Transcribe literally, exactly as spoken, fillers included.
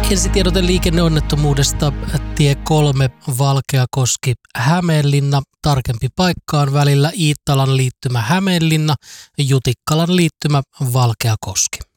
Ensitiedote liikenneonnettomuudesta tie kolme Valkeakoski Hämeenlinna. Tarkempi paikka on välillä Iittalan liittymä Hämeenlinna, Jutikkalan liittymä Valkeakoski.